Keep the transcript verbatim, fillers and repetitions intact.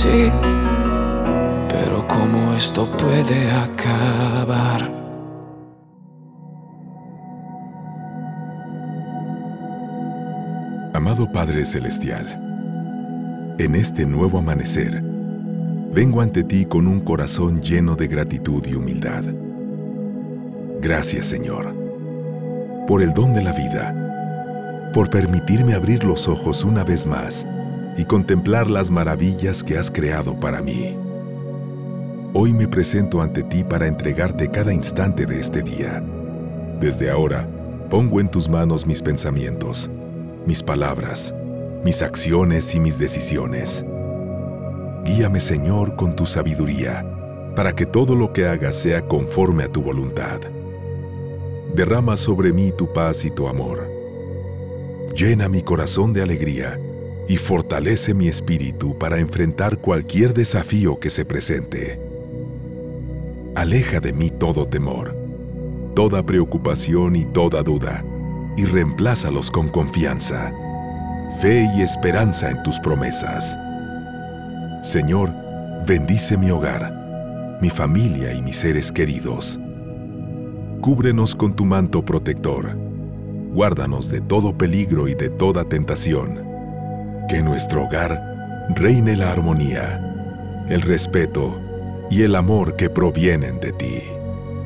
sí, pero ¿cómo esto puede acabar? Amado Padre Celestial, en este nuevo amanecer, vengo ante ti con un corazón lleno de gratitud y humildad. Gracias, Señor, por el don de la vida, por permitirme abrir los ojos una vez más y contemplar las maravillas que has creado para mí. Hoy me presento ante ti para entregarte cada instante de este día. Desde ahora, pongo en tus manos mis pensamientos, mis palabras, mis acciones y mis decisiones. Guíame, Señor, con tu sabiduría, para que todo lo que haga sea conforme a tu voluntad. Derrama sobre mí tu paz y tu amor. Llena mi corazón de alegría y fortalece mi espíritu para enfrentar cualquier desafío que se presente. Aleja de mí todo temor, toda preocupación y toda duda, y reemplázalos con confianza, fe y esperanza en tus promesas. Señor, bendice mi hogar, mi familia y mis seres queridos. Cúbrenos con tu manto protector. Guárdanos de todo peligro y de toda tentación. Que en nuestro hogar reine la armonía, el respeto y el amor que provienen de ti.